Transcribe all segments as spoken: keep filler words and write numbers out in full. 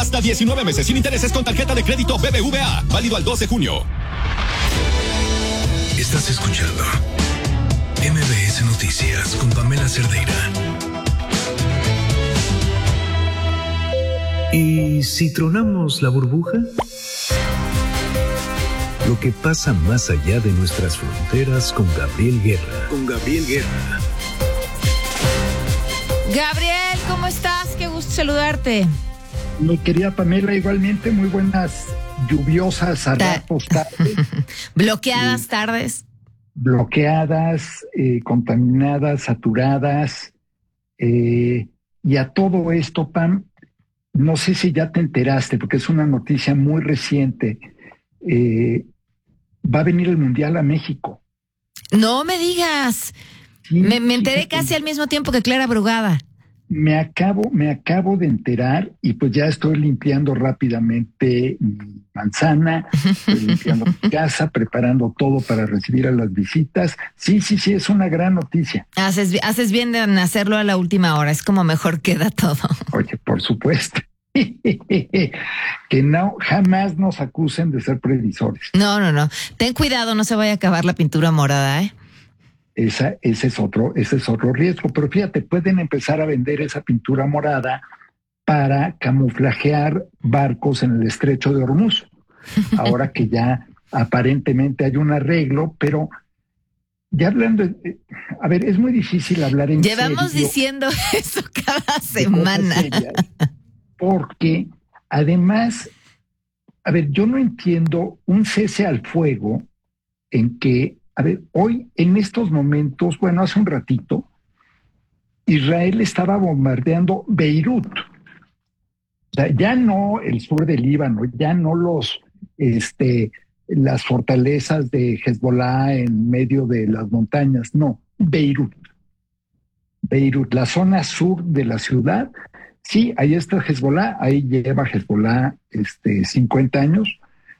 Hasta diecinueve meses sin intereses con tarjeta de crédito B B V A. Válido al dos de junio. Estás escuchando M B S Noticias con Pamela Cerdeira. ¿Y si tronamos la burbuja? Lo que pasa más allá de nuestras fronteras con Gabriel Guerra. Con Gabriel Guerra. Gabriel, ¿cómo estás? Qué gusto saludarte. Mi querida Pamela, igualmente, muy buenas lluviosas a ratos tardes. Bloqueadas eh, tardes. Bloqueadas, eh, contaminadas, saturadas. Eh, y a todo esto, Pam, no sé si ya te enteraste, porque es una noticia muy reciente. Eh, va a venir el Mundial a México. No me digas. Sí, me, me enteré sí, casi al mismo tiempo que Clara Brugada. Me acabo, me acabo de enterar y pues ya estoy limpiando rápidamente mi manzana, estoy limpiando mi casa, preparando todo para recibir a las visitas. Sí, sí, sí, es una gran noticia. Haces, haces bien en hacerlo a la última hora, es como mejor queda todo. Oye, por supuesto. Que no, jamás nos acusen de ser previsores. No, no, no. Ten cuidado, no se vaya a acabar la pintura morada, ¿eh? Esa, ese es otro, ese es otro riesgo. Pero fíjate, pueden empezar a vender esa pintura morada para camuflajear barcos en el estrecho de Hormuz. Ahora que ya aparentemente hay un arreglo, pero ya hablando, de, a ver, es muy difícil hablar en serio. Llevamos diciendo eso cada semana. Serias, porque además, a ver, yo no entiendo un cese al fuego en que, a ver, hoy en estos momentos, bueno, hace un ratito, Israel estaba bombardeando Beirut. O sea, ya no el sur del Líbano, ya no los, este, las fortalezas de Hezbollah en medio de las montañas, no, Beirut. Beirut, la zona sur de la ciudad. Sí, ahí está Hezbollah, ahí lleva Hezbollah este, cincuenta años.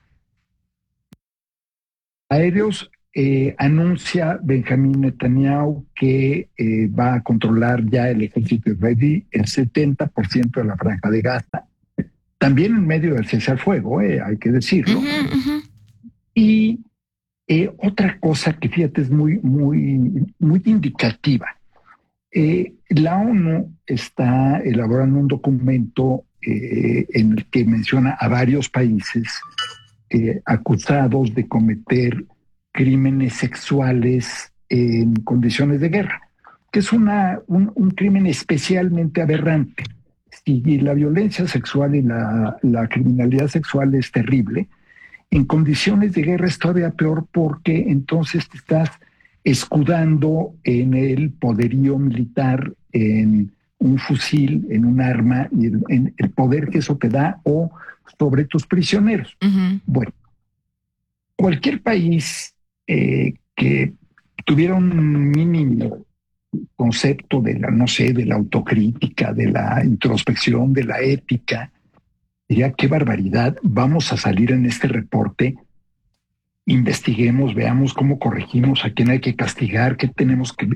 Aéreos. Eh, anuncia Benjamín Netanyahu que eh, va a controlar ya el ejército israelí el setenta por ciento de la franja de Gaza, también en medio del cese al fuego, eh, hay que decirlo. Uh-huh, uh-huh. Y eh, otra cosa que fíjate es muy, muy, muy indicativa. Eh, la ONU está elaborando un documento eh, en el que menciona a varios países eh, acusados de cometer crímenes sexuales en condiciones de guerra, que es una, un, un crimen especialmente aberrante. Si la violencia sexual y la, la criminalidad sexual es terrible, en condiciones de guerra es todavía peor porque entonces te estás escudando en el poderío militar, en un fusil, en un arma, y en, en el poder que eso te da o sobre tus prisioneros. Uh-huh. Bueno, cualquier país Eh, que tuviera un mínimo concepto de la, no sé, de la autocrítica, de la introspección, de la ética, diría, qué barbaridad, vamos a salir en este reporte, investiguemos, veamos cómo corregimos, a quién hay que castigar, qué tenemos que...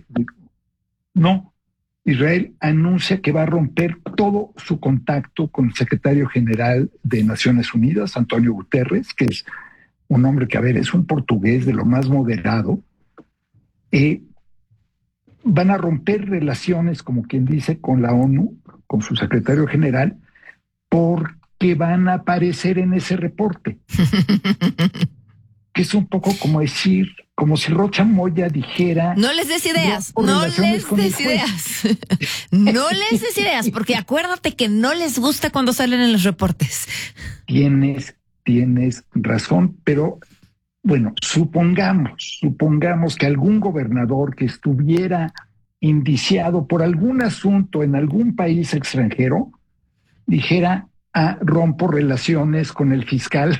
No, Israel anuncia que va a romper todo su contacto con el secretario general de Naciones Unidas, Antonio Guterres, que es un hombre que, a ver, es un portugués de lo más moderado. Eh, van a romper relaciones, como quien dice, con la ONU, con su secretario general, porque van a aparecer en ese reporte. Que es un poco como decir, como si Rocha Moya dijera... No les des ideas, no les des ideas. No les des ideas, porque acuérdate que no les gusta cuando salen en los reportes. Tienes... Tienes razón, pero bueno, supongamos, supongamos que algún gobernador que estuviera indiciado por algún asunto en algún país extranjero dijera, ah, rompo relaciones con el fiscal.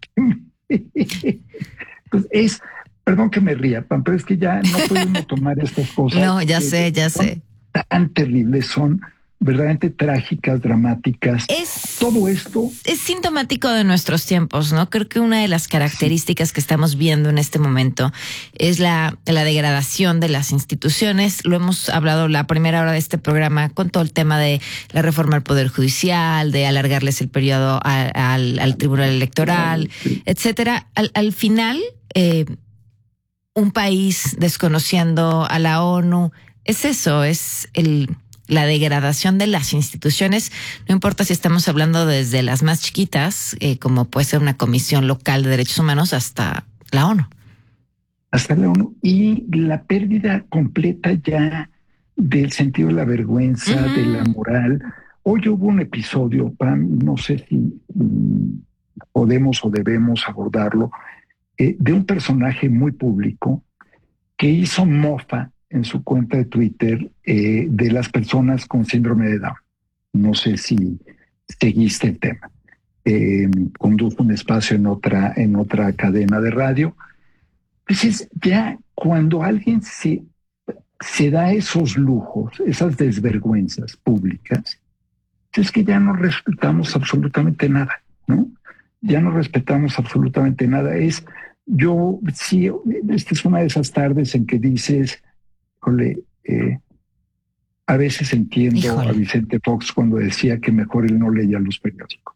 Pues es, perdón que me ría, Pam, pero es que ya no podemos tomar estas cosas. No, ya sé, ya sé. Tan terribles, son verdaderamente trágicas, dramáticas. Es, todo esto es sintomático de nuestros tiempos, ¿no? Creo que una de las características sí. que estamos viendo en este momento es la, la degradación de las instituciones. Lo hemos hablado la primera hora de este programa con todo el tema de la reforma al Poder Judicial, de alargarles el periodo a, a, al, al Tribunal Electoral, sí. etcétera. Al, al final, eh, un país desconociendo a la ONU, es eso, es el... la degradación de las instituciones, no importa si estamos hablando desde las más chiquitas, eh, como puede ser una comisión local de derechos humanos, hasta la ONU. Hasta la ONU. Y la pérdida completa ya del sentido de la vergüenza, uh-huh. de la moral. Hoy hubo un episodio, Pam, no sé si um, podemos o debemos abordarlo, eh, de un personaje muy público que hizo mofa en su cuenta de Twitter eh, de las personas con síndrome de Down. No sé si seguiste el tema. Eh, condujo un espacio en otra, en otra cadena de radio. Entonces, ya cuando alguien se, se da esos lujos, esas desvergüenzas públicas, es que ya no respetamos absolutamente nada, ¿no? Ya no respetamos absolutamente nada. Es, yo, sí, esta es una de esas tardes en que dices, Híjole, eh, a veces entiendo Híjole. a Vicente Fox cuando decía que mejor él no leía los periódicos.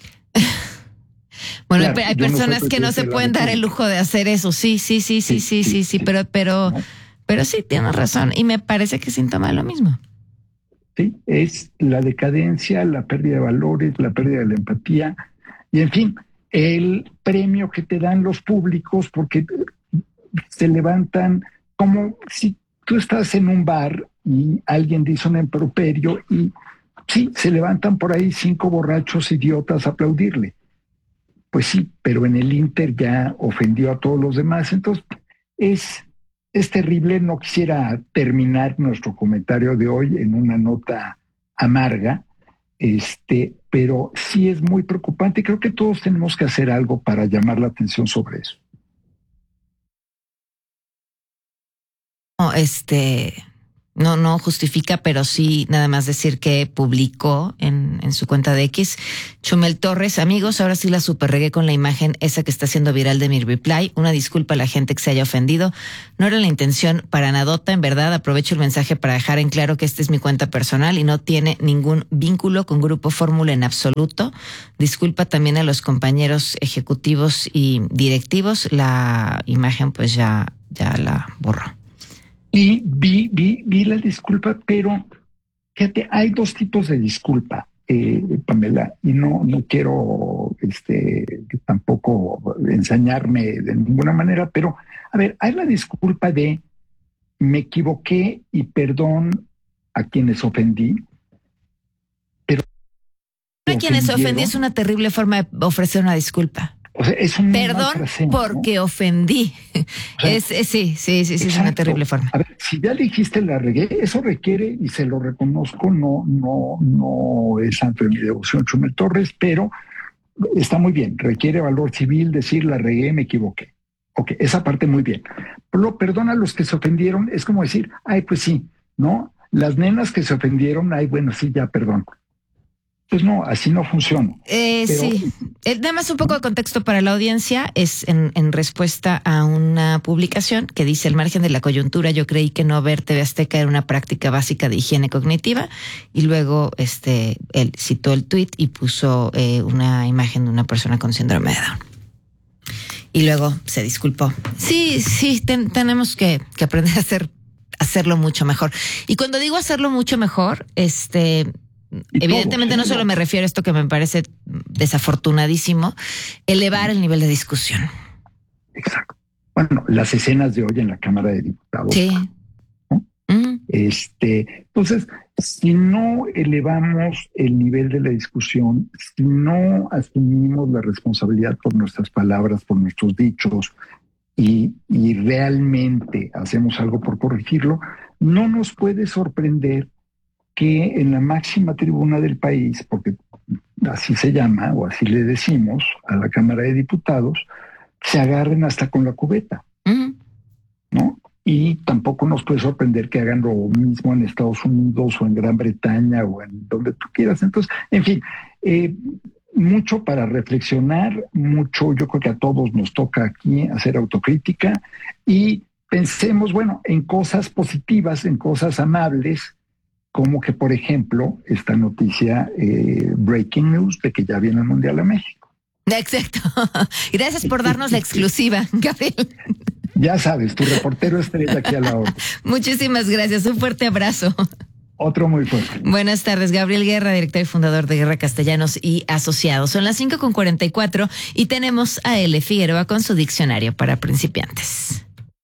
Bueno, claro, hay personas no que no se pueden dar el lujo de hacer eso. Sí, sí, sí, sí, sí, sí, sí, sí, sí pero, pero, ¿no? pero sí, tienes razón. Y me parece que es síntoma de lo mismo. Sí, es la decadencia, la pérdida de valores, la pérdida de la empatía. Y en fin, el premio que te dan los públicos porque se levantan como si tú estás en un bar y alguien dice un improperio y sí, se levantan por ahí cinco borrachos idiotas a aplaudirle. Pues sí, pero en el Inter ya ofendió a todos los demás. Entonces, es, es terrible. No quisiera terminar nuestro comentario de hoy en una nota amarga, este, pero sí es muy preocupante. Creo que todos tenemos que hacer algo para llamar la atención sobre eso. No, este, no, no justifica, pero sí nada más decir que publicó en, en su cuenta de X, Chumel Torres, amigos, ahora sí la superregué con la imagen esa que está haciendo viral de mi reply. Una disculpa a la gente que se haya ofendido. No era la intención para nadota, en verdad. Aprovecho el mensaje para dejar en claro que esta es mi cuenta personal y no tiene ningún vínculo con Grupo Fórmula en absoluto. Disculpa también a los compañeros ejecutivos y directivos. La imagen pues ya, ya la borró. Y vi, vi, vi la disculpa, pero fíjate, hay dos tipos de disculpa, eh, Pamela, y no, no quiero este, tampoco ensañarme de ninguna manera, pero a ver, hay la disculpa de me equivoqué y perdón a quienes ofendí, pero a quienes ofendí es una terrible forma de ofrecer una disculpa. O sea, es un Perdón fraseo, porque ¿no? ofendí. O sea, es, es, sí, sí, sí, sí, es una terrible forma. A ver, si ya dijiste la regué, eso requiere, y se lo reconozco, no, no, no es santo de mi devoción Chumel Torres, pero está muy bien, requiere valor civil decir la regué, me equivoqué. Ok, esa parte muy bien. Pero perdona a los que se ofendieron, es como decir, ay, pues sí, ¿no? Las nenas que se ofendieron, ay, bueno, sí, ya, perdón. Pues no, así no funciona. Eh, Pero, sí, eh, nada más un poco de contexto para la audiencia. Es en, en respuesta a una publicación que dice: al margen de la coyuntura, yo creí que no ver T V Azteca era una práctica básica de higiene cognitiva. Y luego este él citó el tuit y puso eh, una imagen de una persona con síndrome de Down. Y luego se disculpó. Sí, sí, ten, tenemos que, que aprender a hacer, hacerlo mucho mejor. Y cuando digo hacerlo mucho mejor, este... Y evidentemente todos, no solo me refiero a esto que me parece desafortunadísimo, elevar el nivel de discusión. Exacto. Bueno, las escenas de hoy en la Cámara de Diputados. Sí. ¿No? Mm. Este, entonces, si no elevamos el nivel de la discusión, si no asumimos la responsabilidad por nuestras palabras, por nuestros dichos, y, y realmente hacemos algo por corregirlo, no nos puede sorprender que en la máxima tribuna del país, porque así se llama o así le decimos a la Cámara de Diputados, se agarren hasta con la cubeta, uh-huh. ¿no? Y tampoco tampoco nos puede sorprender que hagan lo mismo en Estados Unidos o en Gran Bretaña o en donde tú quieras. Entonces, en fin, eh, mucho para reflexionar, mucho, yo creo que a todos nos toca aquí hacer autocrítica y pensemos, bueno, en cosas positivas, en cosas amables, como que, por ejemplo, esta noticia, eh, breaking news, de que ya viene el Mundial a México. Exacto. Gracias por darnos la exclusiva, Gabriel. Ya sabes, tu reportero estrella aquí a la hora. Muchísimas gracias, un fuerte abrazo. Otro muy fuerte. Buenas tardes, Gabriel Guerra, director y fundador de Guerra Castellanos y Asociados. Son las cinco con cuarenta y cuatro y tenemos a L. Figueroa con su diccionario para principiantes.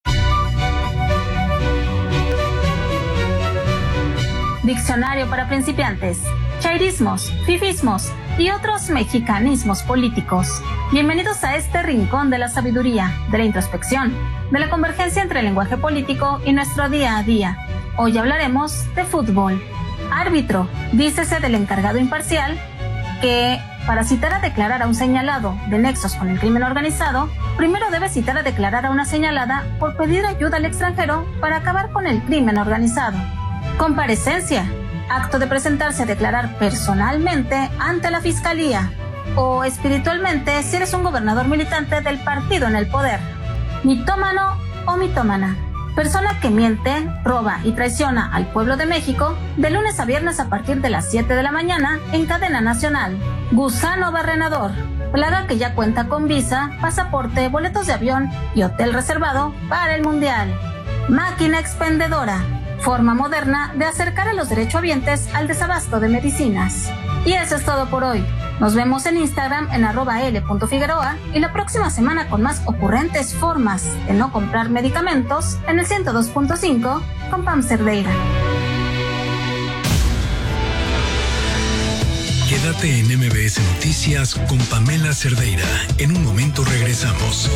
Diccionario para principiantes. Chairismos, fifismos y otros mexicanismos políticos. Bienvenidos a este rincón de la sabiduría, de la introspección, de la convergencia entre el lenguaje político y nuestro día a día. Hoy hablaremos de fútbol. Árbitro, dícese del encargado imparcial que, para citar a declarar a un señalado de nexos con el crimen organizado, primero debe citar a declarar a una señalada por pedir ayuda al extranjero para acabar con el crimen organizado. Comparecencia, acto de presentarse a declarar personalmente ante la fiscalía o espiritualmente si eres un gobernador militante del partido en el poder. Mitómano o mitómana, persona que miente, roba y traiciona al pueblo de México de lunes a viernes a partir de las siete de la mañana en cadena nacional. Gusano barrenador, plaga que ya cuenta con visa, pasaporte, boletos de avión y hotel reservado para el Mundial. Máquina expendedora, forma moderna de acercar a los derechohabientes al desabasto de medicinas. Y eso es todo por hoy. Nos vemos en Instagram en arroba l punto figueroa y la próxima semana con más ocurrentes formas de no comprar medicamentos en el ciento dos punto cinco con Pam Cerdeira. Quédate en M B S Noticias con Pamela Cerdeira. En un momento regresamos.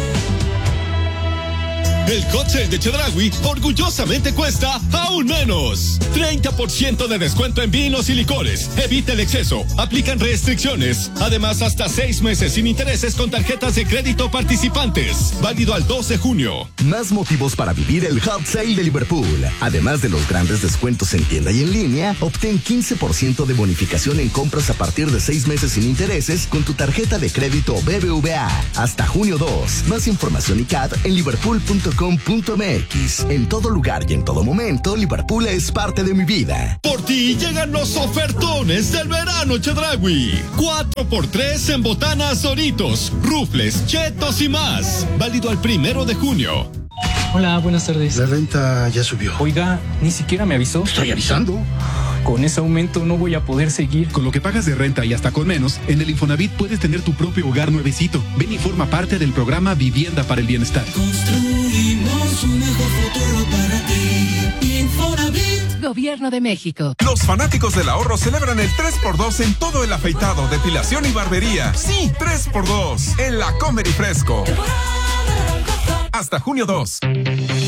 El hot sale de Chedraui orgullosamente cuesta aún menos. treinta por ciento de descuento en vinos y licores. Evita el exceso. Aplican restricciones. Además, hasta seis meses sin intereses con tarjetas de crédito participantes. Válido al dos de junio. Más motivos para vivir el hot sale de Liverpool. Además de los grandes descuentos en tienda y en línea, obtén quince por ciento de bonificación en compras a partir de seis meses sin intereses con tu tarjeta de crédito B B V A. Hasta junio dos. Más información y C A D en liverpool punto com punto m x. En todo lugar y en todo momento, Liverpool es parte de mi vida. Por ti llegan los ofertones del verano Chedraui. cuatro por tres en botanas, Doritos, rufles, chetos y más. Válido al primero de junio. Hola, buenas tardes. La renta ya subió. Oiga, ni siquiera me avisó. Estoy avisando. Con ese aumento no voy a poder seguir. Con lo que pagas de renta y hasta con menos, en el Infonavit puedes tener tu propio hogar nuevecito. Ven y forma parte del programa Vivienda para el Bienestar. Construimos un mejor futuro para ti. Infonavit. Gobierno de México. Los fanáticos del ahorro celebran el tres por dos en todo el afeitado, depilación y barbería. Sí, tres por dos en la Comer y Fresco. Hasta junio dos.